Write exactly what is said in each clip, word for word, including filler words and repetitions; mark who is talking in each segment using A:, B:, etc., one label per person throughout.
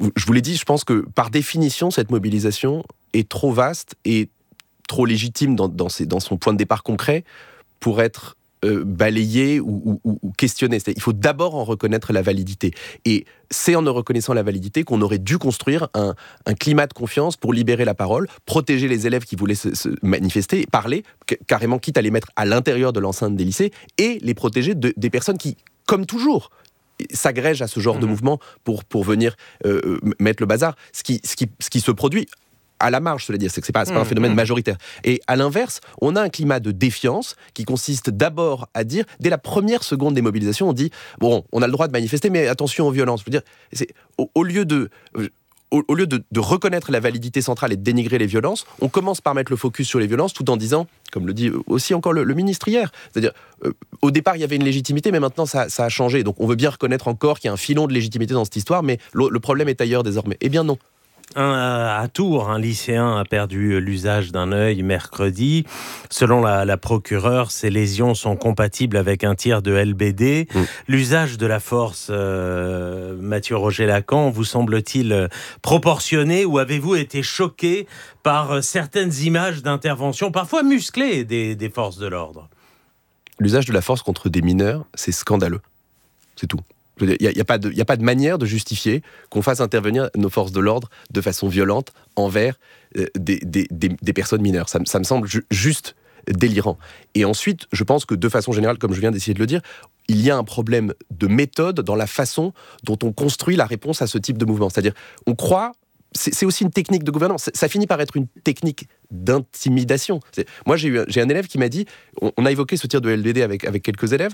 A: je vous l'ai dit, je pense que par définition, cette mobilisation est trop vaste et trop légitime dans, dans, ses, dans son point de départ concret pour être euh, balayée ou, ou, ou questionnée. C'est-à-dire, il faut d'abord en reconnaître la validité. Et c'est en ne reconnaissant la validité qu'on aurait dû construire un, un climat de confiance pour libérer la parole, protéger les élèves qui voulaient se, se manifester, parler, carrément quitte à les mettre à l'intérieur de l'enceinte des lycées, et les protéger de, des personnes qui, comme toujours, s'agrègent à ce genre mmh. de mouvement pour, pour venir euh, mettre le bazar. Ce qui, ce, qui, ce qui se produit à la marge, cela dit, c'est que c'est pas, c'est pas un phénomène majoritaire. Et à l'inverse, on a un climat de défiance qui consiste d'abord à dire, dès la première seconde des mobilisations, on dit, bon, on a le droit de manifester, mais attention aux violences. Je veux dire, c'est, au, au lieu de... Au, au lieu de, de reconnaître la validité centrale et de dénigrer les violences, on commence par mettre le focus sur les violences tout en disant, comme le dit aussi encore le, le ministre hier, c'est-à-dire, euh, au départ, il y avait une légitimité, mais maintenant, ça, ça a changé. Donc, on veut bien reconnaître encore qu'il y a un filon de légitimité dans cette histoire, mais le, le problème est ailleurs désormais. Eh bien non.
B: Un, à Tours, un lycéen a perdu l'usage d'un œil mercredi. Selon la, la procureure, ces lésions sont compatibles avec un tir de L B D. Mmh. L'usage de la force, euh, Mathieu Roger-Lacan, vous semble-t-il proportionné ou avez-vous été choqué par certaines images d'intervention, parfois musclées, des, des forces de l'ordre ?
A: L'usage de la force contre des mineurs, c'est scandaleux. C'est tout. Il n'y a, a, a pas de manière de justifier qu'on fasse intervenir nos forces de l'ordre de façon violente envers euh, des, des, des, des personnes mineures. Ça, ça me semble ju- juste délirant. Et ensuite, je pense que de façon générale, comme je viens d'essayer de le dire, il y a un problème de méthode dans la façon dont on construit la réponse à ce type de mouvement. C'est-à-dire, on croit... C'est, c'est aussi une technique de gouvernance. Ça finit par être une technique d'intimidation. C'est, moi, j'ai, eu, j'ai un élève qui m'a dit... On, on a évoqué ce tir de L B D avec, avec quelques élèves.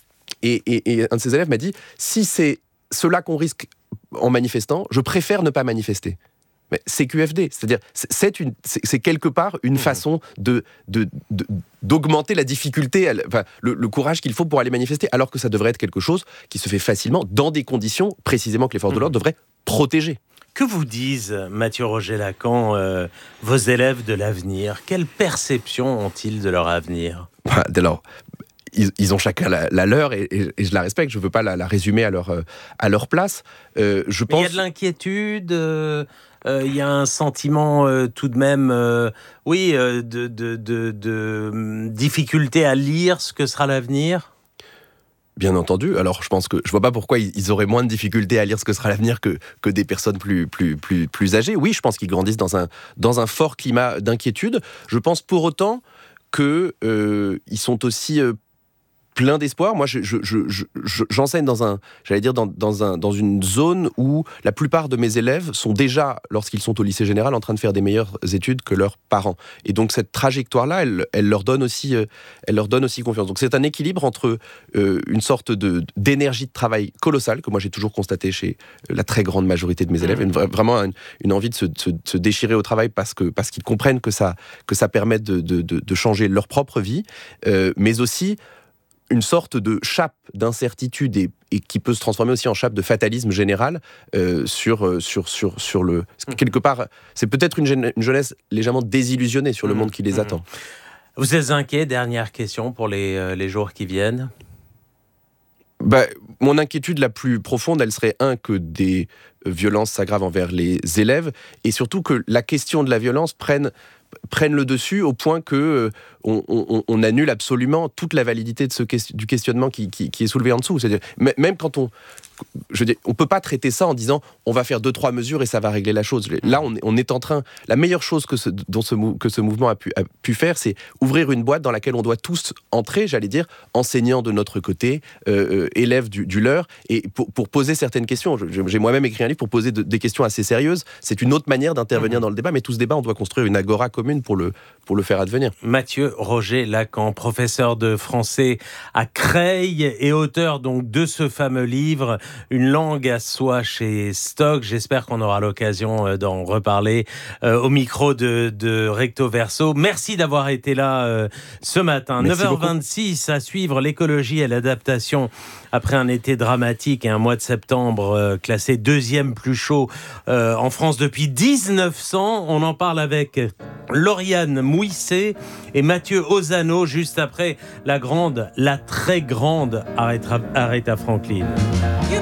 A: Et, et, et un de ses élèves m'a dit, si c'est cela qu'on risque en manifestant, je préfère ne pas manifester. Mais c'est Q F D, c'est-à-dire c'est, une, c'est, c'est quelque part une mmh. façon de, de, de, d'augmenter la difficulté, enfin, le, le courage qu'il faut pour aller manifester, alors que ça devrait être quelque chose qui se fait facilement, dans des conditions précisément que les forces mmh. de l'ordre devraient protéger.
B: Que vous disent, Mathieu Roger-Lacan, euh, vos élèves de l'avenir ? Quelle perception ont-ils de leur avenir ?
A: bah, alors, Ils, ils ont chacun la, la leur et, et, et je la respecte. Je ne veux pas la, la résumer à leur, à leur place. Euh, je pense...
B: Il y a de l'inquiétude, euh, euh, il y a un sentiment euh, tout de même, euh, oui, euh, de, de, de, de difficulté à lire ce que sera l'avenir.
A: Bien entendu. Alors, je pense que je vois pas pourquoi ils auraient moins de difficultés à lire ce que sera l'avenir que, que des personnes plus, plus, plus, plus âgées. Oui, je pense qu'ils grandissent dans un, dans un fort climat d'inquiétude. Je pense pour autant qu'ils euh, sont aussi... Euh, plein d'espoir. Moi, je, je, je, je, j'enseigne dans un, j'allais dire dans, dans, un, dans une zone où la plupart de mes élèves sont déjà, lorsqu'ils sont au lycée général, en train de faire des meilleures études que leurs parents. Et donc cette trajectoire-là, elle, elle leur donne aussi, elle leur donne aussi confiance. Donc c'est un équilibre entre euh, une sorte de d'énergie de travail colossale que moi j'ai toujours constaté chez la très grande majorité de mes élèves, une, vraiment une, une envie de se, de se déchirer au travail parce que parce qu'ils comprennent que ça que ça permet de, de, de, de changer leur propre vie, euh, mais aussi une sorte de chape d'incertitude et, et qui peut se transformer aussi en chape de fatalisme général euh, sur, sur, sur, sur le... Quelque part, c'est peut-être une, jeune, une jeunesse légèrement désillusionnée sur le monde qui les mmh. attend.
B: Vous êtes inquiet, dernière question, pour les, euh, les jours qui viennent ?
A: Bah, mon inquiétude la plus profonde, elle serait, un, que des violences s'aggravent envers les élèves, et surtout que la question de la violence prenne... prennent le dessus au point que euh, on, on, on annule absolument toute la validité de ce que, du questionnement qui, qui, qui est soulevé en dessous. C'est-à-dire, même quand on... Je veux dire, on ne peut pas traiter ça en disant on va faire deux, trois mesures et ça va régler la chose. Là, on est, on est en train... La meilleure chose que ce, dont ce, que ce mouvement a pu, a pu faire, c'est ouvrir une boîte dans laquelle on doit tous entrer, j'allais dire, enseignants de notre côté, euh, euh, élèves du, du leur, et pour, pour poser certaines questions. J'ai moi-même écrit un livre pour poser de, des questions assez sérieuses. C'est une autre manière d'intervenir mmh. dans le débat, mais tout ce débat, on doit construire une agora commune pour le, pour le faire advenir.
B: Mathieu Roger-Lacan, professeur de français à Creil et auteur donc de ce fameux livre, Une langue à soi chez Stock. J'espère qu'on aura l'occasion d'en reparler euh, au micro de, de Recto Verso. Merci d'avoir été là euh, ce matin.
A: Merci
B: neuf heures vingt-six beaucoup. À suivre l'écologie et l'adaptation après un été dramatique et un mois de septembre euh, classé deuxième plus chaud euh, en France depuis dix-neuf cents. On en parle avec Lauriane Mouisset et Mathieu Ozano juste après la grande, la très grande Aretha, Aretha Franklin.